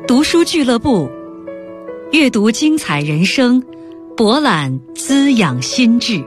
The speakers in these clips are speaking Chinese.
读书俱乐部，阅读精彩人生，博览滋养心智。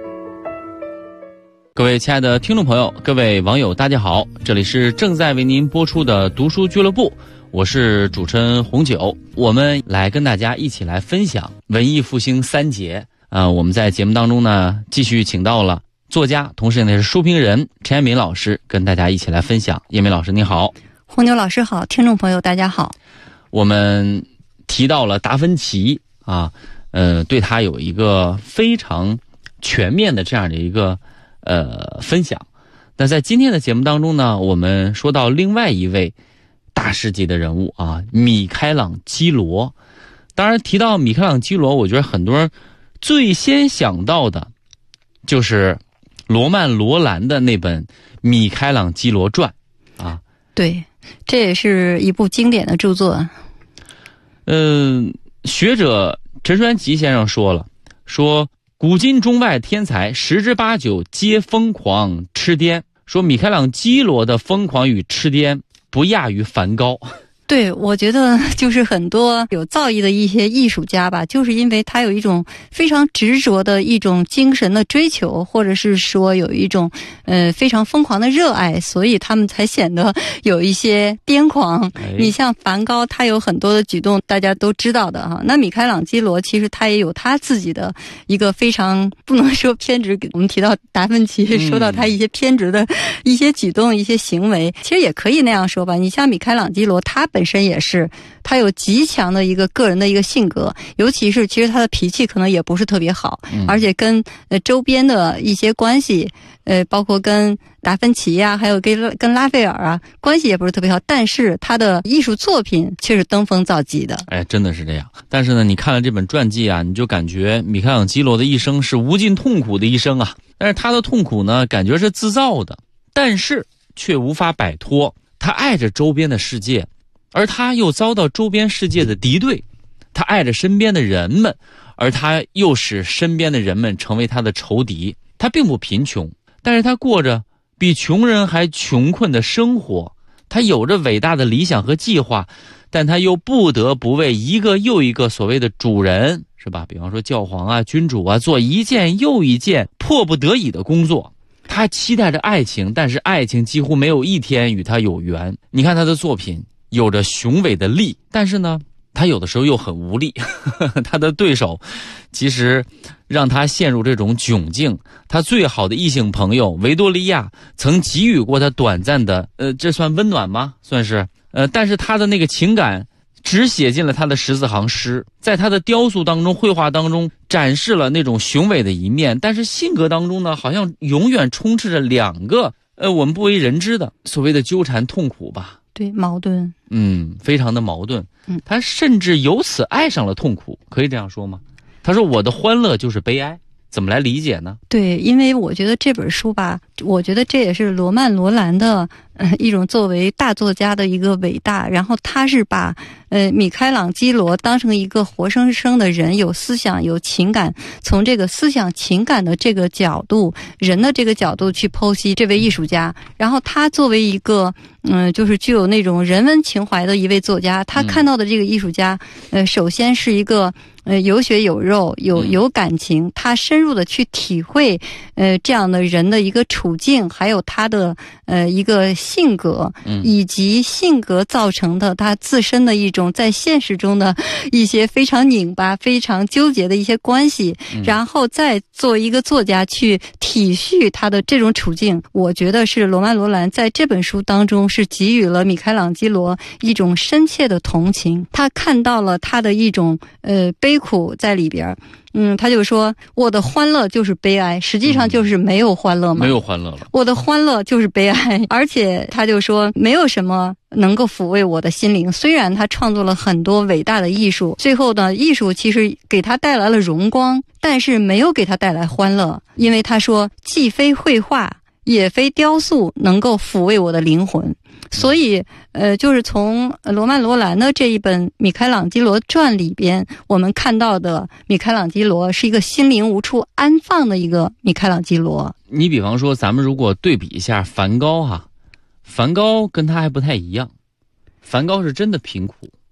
各位亲爱的听众朋友，各位网友，大家好，这里是正在为您播出的读书俱乐部，我是主持人红九，我们来跟大家一起来分享文艺复兴三杰。我们在节目当中呢，继续请到了作家，同时也是书评人陈彦敏老师，跟大家一起来分享。彦敏老师你好。 红牛老师好，听众朋友大家好。 我们提到了达芬奇啊，对他有一个非常全面的这样的一个分享。那在今天的节目当中呢，我们说到另外一位大师级的人物啊，米开朗基罗。当然提到米开朗基罗，我觉得很多人最先想到的就是罗曼·罗兰的那本《米开朗基罗传》啊。 对，这也是一部经典的著作。 学者陈栓吉先生说古今中外天才10之8九皆疯狂痴癫，说米开朗基罗的疯狂与痴癫不亚于梵高。 对，我觉得就是很多有造诣的一些艺术家吧，就是因为他有一种非常执着的一种精神的追求，或者是说有一种非常疯狂的热爱，所以他们才显得有一些癫狂。你像梵高，他有很多的举动大家都知道的哈。那米开朗基罗其实他也有他自己的一个非常不能说偏执，我们提到达芬奇，说到他一些偏执的一些举动、一些行为，其实也可以那样说吧。你像米开朗基罗，他本身也是，他有极强的一个个人的一个性格，尤其是其实他的脾气可能也不是特别好，而且跟周边的一些关系，包括跟达芬奇呀，还有跟拉斐尔啊，关系也不是特别好，但是他的艺术作品却是登峰造极的。 真的是这样。但是呢，你看了这本传记啊，你就感觉米开朗基罗的一生是无尽痛苦的一生啊。但是他的痛苦呢，感觉是自造的，但是却无法摆脱。他爱着周边的世界，而他又遭到周边世界的敌对。他爱着身边的人们，而他又使身边的人们成为他的仇敌。他并不贫穷，但是他过着比穷人还穷困的生活。他有着伟大的理想和计划，但他又不得不为一个又一个所谓的主人，是吧？比方说教皇啊、君主啊，做一件又一件迫不得已的工作。他期待着爱情，但是爱情几乎没有一天与他有缘。你看他的作品有着雄伟的力，但是呢，他有的时候又很无力。他的对手其实让他陷入这种窘境。他最好的异性朋友维多利亚曾给予过他短暂的这算温暖吗？算是但是他的那个情感只写进了他的14行诗，在他的雕塑当中、绘画当中展示了那种雄伟的一面，但是性格当中呢，好像永远充斥着两个我们不为人知的所谓的纠缠痛苦吧。 对，矛盾。 非常的矛盾。他甚至由此爱上了痛苦，可以这样说吗？他说我的欢乐就是悲哀，怎么来理解呢？ 对，因为我觉得这本书吧，我觉得这也是罗曼·罗兰的一种作为大作家的一个伟大。然后他是把米开朗基罗当成一个活生生的人，有思想有情感，从这个思想情感的这个角度，人的这个角度去剖析这位艺术家。然后他作为一个就是具有那种人文情怀的一位作家，他看到的这个艺术家首先是一个有血有肉，有感情，他深入的去体会这样的人的一个处境，还有他的一个性格，以及性格造成的他自身的一种在现实中的一些非常拧巴、非常纠结的一些关系，然后再作为一个作家去体恤他的这种处境。我觉得是罗曼·罗兰在这本书当中是给予了米开朗基罗一种深切的同情，他看到了他的一种悲苦在里边。他就说我的欢乐就是悲哀，实际上就是没有欢乐嘛， 没有欢乐了。 我的欢乐就是悲哀，而且他就说没有什么能够抚慰我的心灵。虽然他创作了很多伟大的艺术，最后呢，艺术其实给他带来了荣光，但是没有给他带来欢乐，因为他说既非绘画也非雕塑能够抚慰我的灵魂。所以就是从罗曼·罗兰的这一本《米开朗基罗传》里边，我们看到的米开朗基罗是一个心灵无处安放的一个米开朗基罗。 你比方说咱们如果对比一下梵高哈，梵高跟他还不太一样，梵高是真的贫苦，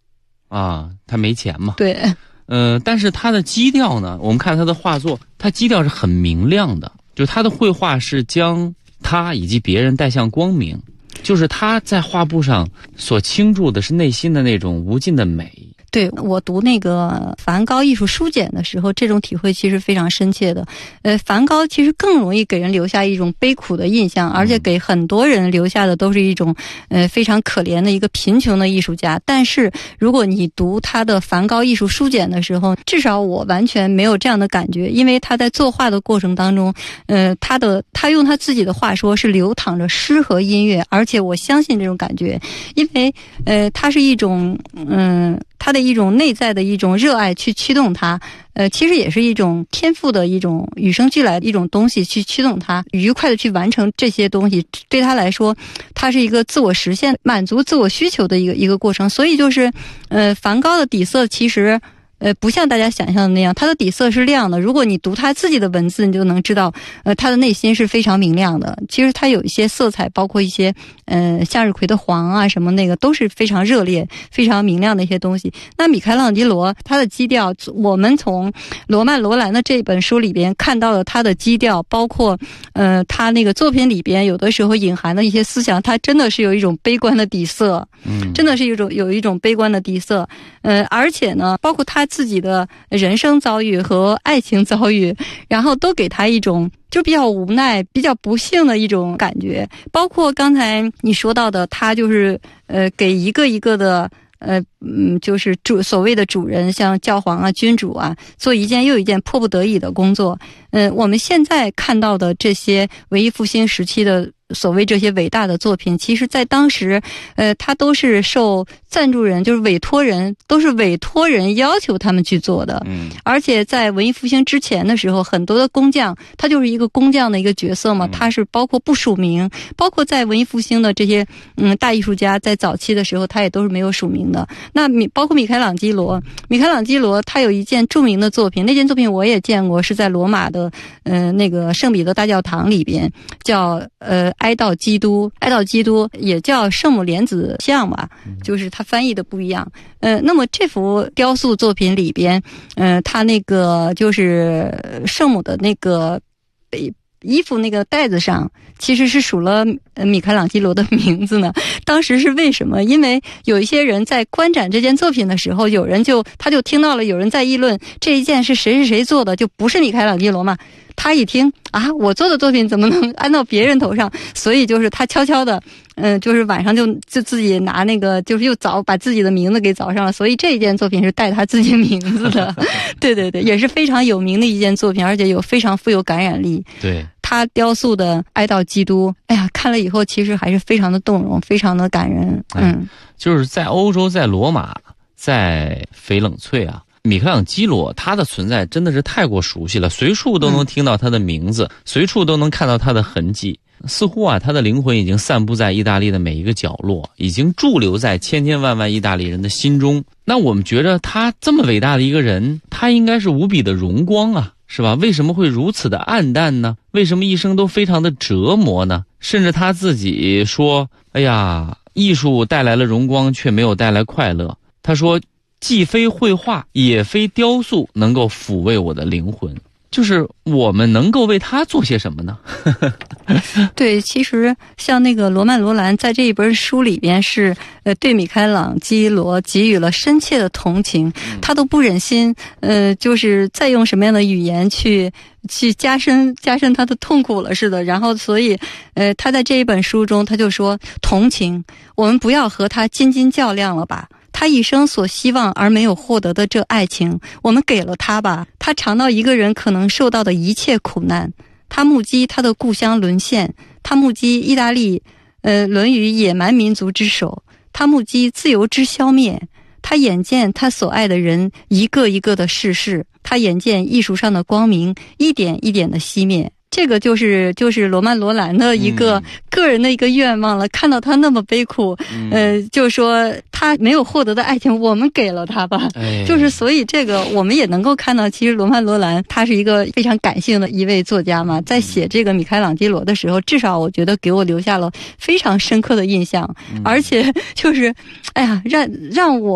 啊，他没钱嘛。 对， 但是他的基调呢，我们看他的画作，他基调是很明亮的，就他的绘画是将他以及别人带向光明，就是他在画布上所倾注的是内心的那种无尽的美。 对，我读那个梵高艺术书简的时候，这种体会其实非常深切的。梵高其实更容易给人留下一种悲苦的印象，而且给很多人留下的都是一种非常可怜的一个贫穷的艺术家。但是如果你读他的梵高艺术书简的时候，至少我完全没有这样的感觉，因为他在作画的过程当中，他用他自己的话说是流淌着诗和音乐，而且我相信这种感觉，因为他是一种他的一种内在的一种热爱去驱动他，其实也是一种天赋的一种与生俱来的一种东西去驱动他愉快的去完成这些东西。对他来说，他是一个自我实现、满足自我需求的一个过程。所以就是梵高的底色其实不像大家想象的那样，他的底色是亮的。如果你读他自己的文字，你就能知道，他的内心是非常明亮的。其实他有一些色彩，包括一些向日葵的黄啊什么那个，都是非常热烈、非常明亮的一些东西。那米开朗基罗他的基调，我们从罗曼·罗兰的这本书里边看到了他的基调，包括他那个作品里边有的时候隐含的一些思想，他真的是有一种悲观的底色，真的是有一种悲观的底色。而且呢，包括他自己的人生遭遇和爱情遭遇，然后都给他一种就比较无奈、比较不幸的一种感觉。包括刚才你说到的，他就是给一个一个的就是所谓的主人，像教皇啊、君主啊，做一件又一件迫不得已的工作。我们现在看到的这些文艺复兴时期的所谓这些伟大的作品，其实在当时他都是受赞助人，就是委托人，都是委托人要求他们去做的。而且在文艺复兴之前的时候，很多的工匠，他就是一个工匠的一个角色嘛，他是包括不署名，包括在文艺复兴的这些大艺术家在早期的时候，他也都是没有署名的。那包括米开朗基罗他有一件著名的作品，那件作品我也见过，是在罗马的那个圣彼得大教堂里边，叫哀悼基督也叫圣母莲子像吧，就是它翻译的不一样。那么这幅雕塑作品里边，它那个就是圣母的那个衣服那个带子上其实是数了米开朗基罗的名字呢。当时是为什么？因为有一些人在观展这件作品的时候，他就听到了有人在议论这一件是谁做的，就不是米开朗基罗嘛。他一听啊，我做的作品怎么能安到别人头上？所以就是他悄悄的，就是晚上就自己拿那个，就是又把自己的名字给凿上了。所以这一件作品是带他自己名字的，对对对，也是非常有名的一件作品，而且非常富有感染力。 对， 他雕塑的哀悼基督，哎呀，看了以后其实还是非常的动容，非常的感人。 就是在欧洲，在罗马，在翡冷翠啊。米开朗基罗他的存在真的是太过熟悉了，随处都能听到他的名字，随处都能看到他的痕迹。似乎啊，他的灵魂已经散布在意大利的每一个角落，已经驻留在千千万万意大利人的心中。那我们觉得他这么伟大的一个人，他应该是无比的荣光啊，是吧？为什么会如此的暗淡呢？为什么一生都非常的折磨呢？甚至他自己说，哎呀，艺术带来了荣光，却没有带来快乐。他说，既非绘画也非雕塑能够抚慰我的灵魂，就是我们能够为他做些什么呢？ 对，其实像那个罗曼·罗兰在这一本书里边是对米开朗基罗给予了深切的同情，他都不忍心就是再用什么样的语言去加深他的痛苦了似的。然后所以他在这一本书中他就说，同情，我们不要和他斤斤较量了吧，他一生所希望而没有获得的这爱情，我们给了他吧。他尝到一个人可能受到的一切苦难，他目击他的故乡沦陷，他目击意大利沦于野蛮民族之手，他目击自由之消灭，他眼见他所爱的人一个一个的逝世，他眼见艺术上的光明一点一点的熄灭。这个就是罗曼·罗兰的一个个人的一个愿望了。看到他那么悲苦，就是说他没有获得的爱情，我们给了他吧。就是所以这个我们也能够看到，其实罗曼·罗兰他是一个非常感性的一位作家嘛，在写这个米开朗基罗的时候，至少我觉得给我留下了非常深刻的印象，而且就是，哎呀，让我